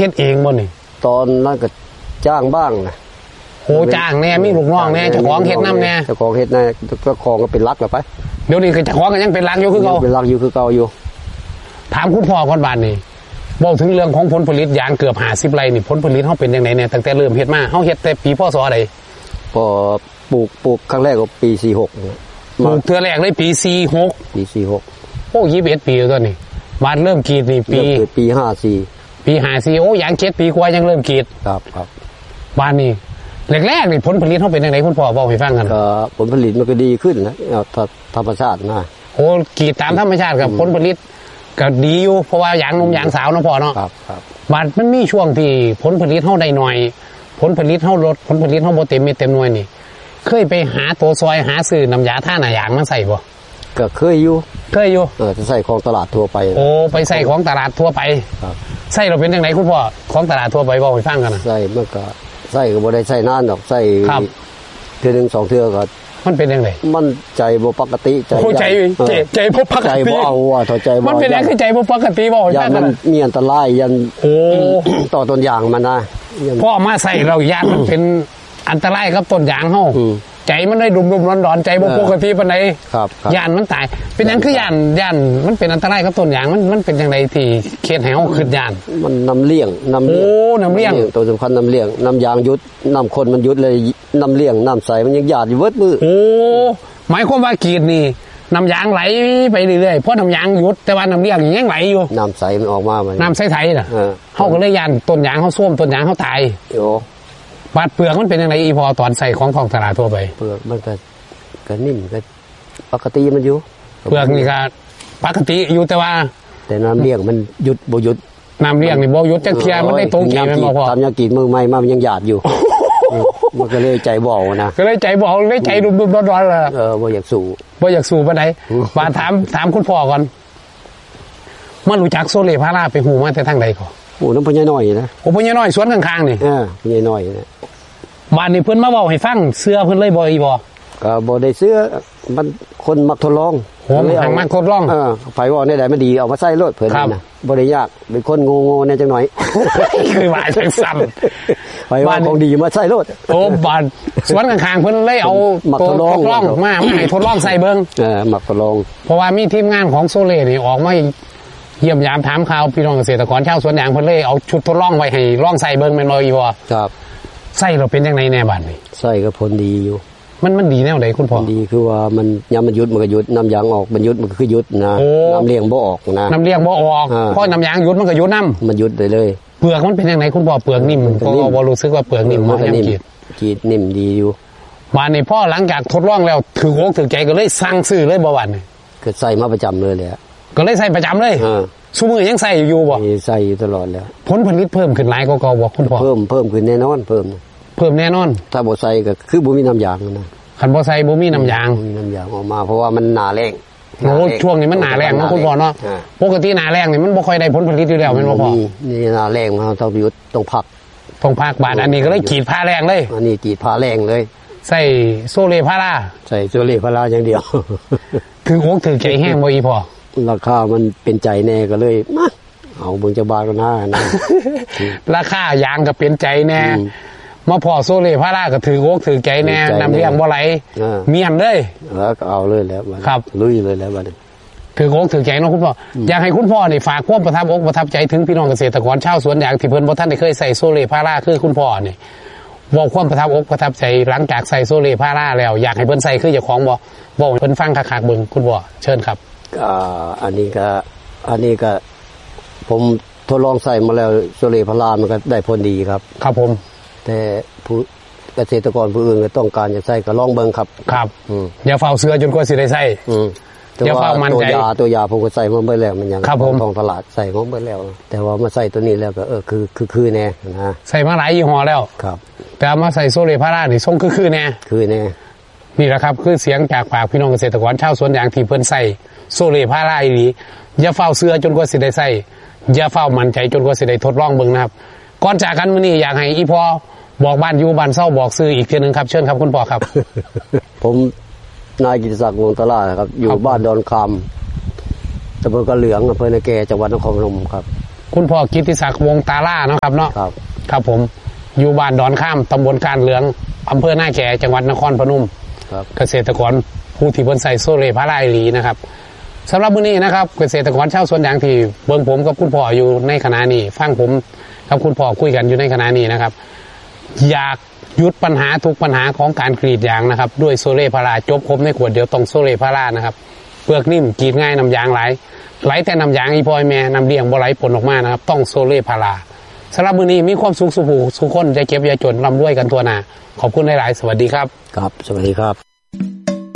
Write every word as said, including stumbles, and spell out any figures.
ฮ็ดเองบ่นี่ตอนนั้นก็จ้างบ้างนะโหจ้างแน่มีลูกน้องแน่เจ้าของเฮ็ดน้ำแน่เจ้าของเฮ็ดแน่เจ้าของก็เป็นรักแล้วไปเดี๋ยวนี้คือเจ้าของก็ยังเป็นรักอยู่คือเก่าเป็นรักอยู่คือเก่าอยู่ถามคุณพ่อก่อนบาดนี้บอกถึงเรื่องของผลผลิตยางเกือบห้าสิบไร่นี่ผลผลิตเฮาเป็นจังได๋เนี่ยตั้งแต่เริ่มเฮ็ดมาเฮาเฮ็ดแต่ปีพศใดพอปลูกปลูกครั้งแรกก็ปีสี่สิบหกปลูกเทื่อแรกเลยปีสี่สิบหกปีสี่สิบหกโอ้ยี่สิบเอ็ดปีแล้วตอนนี้บาดเริ่มกรีดนี่ปีปีห้าสิบสี่ปีห้าสิบสี่โอ้ยางเจ็ดปีกว่ายังเริ่มกรีดครับครับบาดนี้แรกๆนี่ผลผลิตเฮาเป็นจังได๋คุณพ่อเว้าให้ฟังกันก็ผลผลิตมันก็ดีขึ้นนะธรรมชาตินะโอ้กรีดตามธรรมชาติกับผลผลิตก็ดีอยู่เพราะว่ายางนมยางสาวเนาะพ่อเนาะครับครับบาดมันมีช่วงที่ผลผลิตเฮาได้น้อยผลผลิตเฮาลดผลผลิตเฮาบ่เต็มเม็ดเต็มหน่วยนี่เคยไปหาตัวซอยหาซื้อน้ำยาท่าหน้ายางมาใส่บ่ก็เคยอยู่เคยอยู่เออจะใส่ของตลาดทั่วไปโอ้ไปใส่ของตลาดทั่วไปครับใส่เราเป็นจังไดคุณพ่อของตลาดทั่วไปบ่ให้ฟังกันนะใส่มันก็ใส่ก็บ่ได้ใส่นานดอกใส่เทื่อนึงสองเทื่อก็มันเป็นจังไดมันใจบ่ปกติใจใจใจบ่ปกติใจบ่เอาว่าถอใจบ่มันเป็นจังคือใจบ่ปกติบ่ให้ฟังกันมันมีอันตรายยันโอ้ต่อต้นยางมันนะพ่อมาใส่เรายางมันเป็นอันตรายกับต้นยางเฮาใจมันได้ดุมๆร้อนๆใจบ่ปกติปานใดครับยานมันตายเป็นจังคือยานยานมันเป็นอันตรายกับต้นยางมันมันเป็นจังไดที่เขตให้เฮาคิดยานมันน้ำเลี้ยงน้ำโอ้น้ำเลี้ยงตัวสำคัญน้ำเลี้ยงน้ำยางยุดน้ำคนมันยุดเลยน้ำเลี้ยงน้ำใสมันยังหยาดอยู่เบิดมือโอ้หมายความว่ากรีดนี่น้ำยางไหลไปเรื่อยๆเพราะน้ำยางหยุดแต่ว่าน้ำเลี้ยงยังไหลอยู่น้ำใสมันออกมามันน้ำใสๆน่ะเฮาก็เลยยานต้นยางเฮาส้วมต้นยางเฮาตายโอ้บาดเปลือกมันเป็นจังไดอีพอตอนใส่ของท้องตลาดทั่วไปเปลือกมันก็ก็นิ่มก็ปกติมันอยู่เปลือกนี่ก็ปกติอยู่แต่ว่าแต่น้ำเลี้ยงมันหยุดบ่หยุดน้ำเลี้ยงนี่บ่หยุดจักเที่ยมันได้ตรงกี่มันบ่พอทำยากินมือใหม่มามันยังหยาดอยู่มันก็เลยใจบ่นะก็เลยใจบ่เลยใจดุมๆร้อนๆล่ะเออบ่อยากสู้บ่อยากสู้ปานใดบาดถามถามคุณพ่อก่อนมารู้จักโซเล่พาราไปฮู้มาแต่ทางใดก่อโอ้น้ำพญาน้อยนะโอ้พญาน้อยสวนข้างๆนี่เออพญาน้อยนะบ้านนี้เพิ่นมาเว้าให้ฟังเสื้อเพิ่นเลยบ่อีบ่ก็บ่ได้เสื้อมันคนมักทดลองโหมันมักทดลองเออไผว่าได้มันดีเอามาใส่รถเพิ่นน่ะบ่ได้ยากเป็นคนโง่ๆแน่จังหน่อยคือว่าจังซั่นไผว่าของดีมาใส่รถโอ้บ้านสวนข้างๆเพิ่นเลยเอาทดลองมามาให้ทดลองใส่เบิ่งเออมักทดลองเพราะว่ามีทีมงานของโซเล่นี่ออกมาเยี่ยมยามถามข่าวพี่น้องเกษตรกรชาวสวนยางเพิ่นเลยเอาชุดทดลองไว้ให้ลองใส่เบิ่งแม่นบ่อีบ่ครับใส่เราเป็นจังได๋แน่บัดนี้ใส่ก็ผลดีอยู่มันมันดีแนวใดคุณพ่อดีคือว่ามันยามมันหยุดมันก็หยุดน้ำยางออกมันหยุดมันก็คือหยุดนะน้ำเลี้ยงบ่ออกนะน้ำเลี้ยงบ่ออกเพราะน้ำยางหยุดมันก็หยุดน้ำมันหยุดเลยเลยเปลือกมันเป็นจังได๋คุณพ่อเปลือกนิ่มเพราะว่ารู้สึกว่าเปลือกนิ่มมันยังกรีดกรีดนิ่มดีอยู่บัดนี้พ่อหลังจากทดลองแล้วถืออกถือใจก็เลยสั่งซื้อเลยบ่บัดนี้ก็ใส่มาประจำเลยแหละก็เลยใส่ประจำเลยซุมื้อยังใส่อยู่บ่ใส่อยู่ตลอดแล้วผลผลิตเพิ่มขึ้นหลายกว่าเก่าบ่คุณพ่อเพิ่มเพิ่มขึ้นแน่นอนเพิ่มเพิ่มแน่นอนถ้าบ่ใส่ก็คือบ่มีน้ำยางนะคันบ่ใส่บ่มีน้ำยางมีน้ำยางออกมาเพราะว่ามันหนาแรงโอ้ช่วงนี้มันหนาแรงเนาะคุณพ่อเนาะปกติหนาแรงนี่มันบ่ค่อยได้ผลผลิตอยู่แล้วแม่นบ่พ่อนี่หนาแรงมาต้องหยุดต้องพักต้องพักบาดอันนี้ก็เลยกรีดผ้าแรงเลยอันนี้กรีดผ้าแรงเลยใส่โซเล่พาราใส่โซเล่พาราอย่างเดียวถืออกถือใจแห้งบ่อีพ่อราคามันเป็นใจแน่ก็เลยมาเอาเบิ่งจะบาทกันหน้านะราคายางก็เป็นใจแน่มาพอโซเล่พาราก็ถืออกถือใจแน่น้ำเลี้ยงบ่ไหลเมียนเลยแล้วก็เอาเลยแล้วครับลุยเลยแล้วบัดนี้ถืออกถือใจเนาะคุณพ่ออยากให้คุณพ่อนี่ฝากความประทับอกประทับใจถึงพี่น้องเกษตรกรชาวสวนยางที่เพิ่นบ่ทันได้เคยใส่โซเล่พาราคือคุณพ่อนี่บอกความประทับอกประทับใจหลังจากใส่โซเล่พาราแล้วอยากให้เพิ่นใส่คือเจ้าของบ่บอกให้เพิ่นฟังคักๆเบิ่งคุณพ่อเชิญครับอ่าอันนี้ก็อันนี้ก็ผมทดลองใส่มาแล้วโซเล่พารามันก็ได้ผลดีครับครับผมแต่ผู้เกษตรกรผู้อื่นก็ต้องการจะใส่ก็ลองเบิ่งครับครับอย่าเฝ้าเสือจนกว่าสิได้ใส่อย่าเฝ้ามันใจตัวยาตัวยาผมก็ใส่มาเบิ่แล้วมันยังท้องตลาดใส่มาเบิ่แล้วแต่ว่ามาใส่ตัวนี้แล้วก็เออคือคือคือแน่นะใส่มาหลายยี่ห้อแล้วครับแต่มาใส่โซเล่พารานี่ทรงคือคือแน่คือแน่นี่แหละครับคือเสียงจากปากพี่น้องเกษตรกรชาวสวนยางที่เพิ่นใส่โซเล่พาราอีหลีอย่าเฝ้าเสือจนกว่าสิได้ใส่อย่าเฝ้ามันใจจนกว่าสิได้ทดลองเบิ่งนะครับก่อนจากกันมื้อนี้อยากให้อีพ่อบอกบ้านอยู่บ้านเศร้าบอกซื้ออีกทีนึงครับเชิญครับคุณพ่อครับผมนายกิติศักดิ์วงศ์ตลาดครับอยู่บ้านดอนคำตำบลกระเหลืองอำเภอนาแกจังหวัดนครพนมครับคุณพ่อกิตติศักดิ์วงตาล่าเนาะครับเนาะครับครับผมอยู่บ้านดอนข้ามตำบลการเหลืองอำเภอหน้าแก่จังหวัดนครพนมครับเกษตรกรผู้ที่เพิ่นใส่โซเลพาราอีหลีนะครับสำหรับมื้อนี้นะครับเกษตรกรชาวสวนยางที่เบิ่งผมกับคุณพ่ออยู่ในขณะนี้ฟังผมกับคุณพ่อคุยกันอยู่ในขณะนี้นะครับอยากหยุดปัญหาทุกปัญหาของการกรีดยางนะครับด้วยโซเลพาราจบครบในขวดเดียวต้องโซเลพารานะครับเปลือกนิ่มกรีดง่ายน้ำยางไหลไหลแต่น้ำยางอีพอยแม่น้ำเลี้ยงบ่ไหลผลออกมานะครับต้องโซเลพาราสำหรับมื้อนี้มีความสุขสุขสุขคนจะเก็บอย่าจนร่ำรวยกันทั่วหน้าขอบคุณหลายๆสวัสดีครับครับสวัสดีครับ